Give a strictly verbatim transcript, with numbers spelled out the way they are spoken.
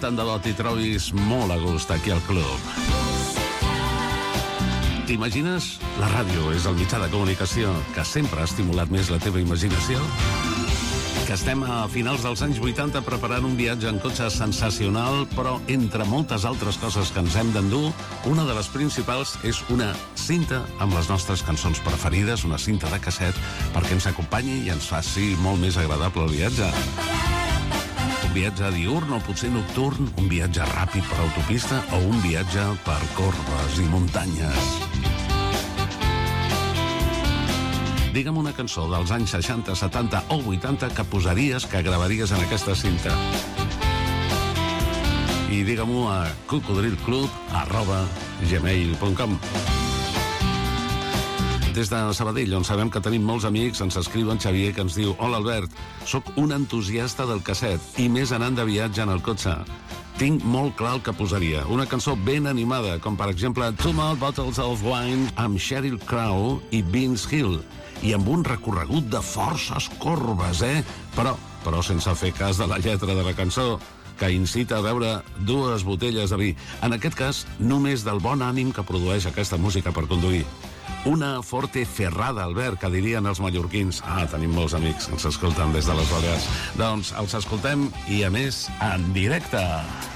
tant de bo t'hi trobis molt a gust aquí al club. T'imagines? La ràdio és el mitjà de comunicació que sempre ha estimulat més la teva imaginació? Que estem a finals dels anys vuitanta preparant un viatge en cotxe sensacional, però entre moltes altres coses que ens hem d'endur, una de les principals és una cinta amb les nostres cançons preferides, una cinta de casset, perquè ens acompanyi i ens faci molt més agradable el viatge. Un viatge diürn o potser nocturn, un viatge ràpid per autopista o un viatge per corbes i muntanyes. Digue'm una cançó dels anys seixanta, setanta o vuitanta que posaries, que gravaries en aquesta cinta. I digue-m'ho a cocodrilclub arroba gmail punt com. Des de Sabadell, on sabem que tenim molts amics, ens escriu en Xavier, que ens diu: hola Albert, sóc un entusiasta del casset i més anant de viatge en el cotxe. Tinc molt clar el que posaria. Una cançó ben animada, com per exemple Two More Bottles of Wine amb Sheryl Crow i Vince Hill, i amb un recorregut de forces corbes, eh? Però, però sense fer cas de la lletra de la cançó, que incita a beure dues botelles de vi. En aquest cas, només del bon ànim que produeix aquesta música per conduir. Una forte ferrada, Albert, que dirien els mallorquins. Ah, tenim molts amics que ens escolten des de les Balears. Doncs els escoltem i, a més, en directe.